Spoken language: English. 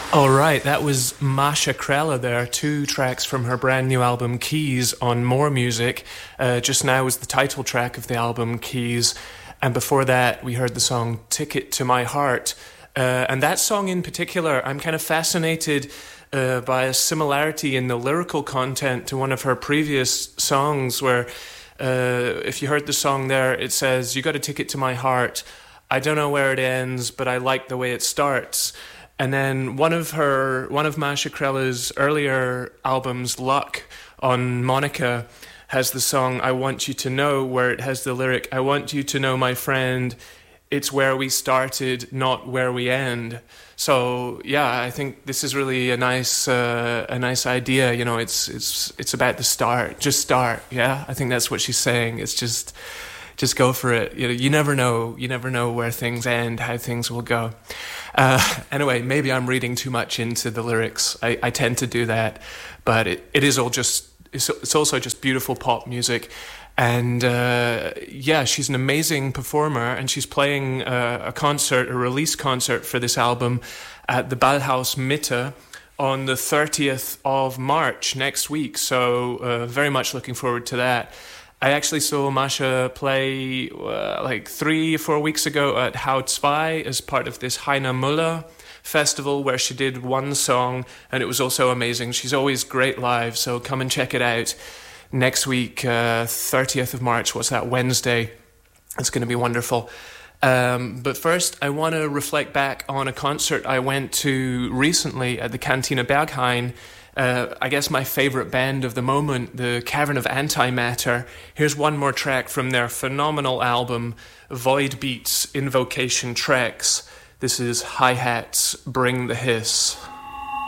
All right, that was Masha Krella there, two tracks from her brand new album Keys on More Music. Just now was the title track of the album Keys, and before that we heard the song Ticket to My Heart. And that song in particular, I'm kind of fascinated by a similarity in the lyrical content to one of her previous songs where if you heard the song there, it says, "You got a ticket to my heart. I don't know where it ends, but I like the way it starts." And then one of Masha Krella's earlier albums, Luck, on Monica, has the song I Want You to Know, where it has the lyric, "I want you to know, my friend, it's where we started, not where we end." So yeah, I think this is really a nice idea. You know, it's about the start. Just start. Yeah, I think that's what she's saying. It's just go for it. You know, you never know where things end, how things will go. Anyway, maybe I'm reading too much into the lyrics. I tend to do that, but it is all just, it's also just beautiful pop music. And yeah, she's an amazing performer, and she's playing a release concert for this album at the Ballhaus Mitte on the 30th of March next week. So very much looking forward to that. I actually saw Masha play like 3 or 4 weeks ago at Hout 2 as part of this Heiner Müller festival where she did one song, and it was also amazing. She's always great live, so come and check it out. Next week, 30th of March, what's that, Wednesday? It's going to be wonderful. But first, I want to reflect back on a concert I went to recently at the Cantina Berghain. I guess my favourite band of the moment, the Cavern of Antimatter. Here's one more track from their phenomenal album, Void Beats Invocation Treks. This is Hi-Hats Bring the Hiss.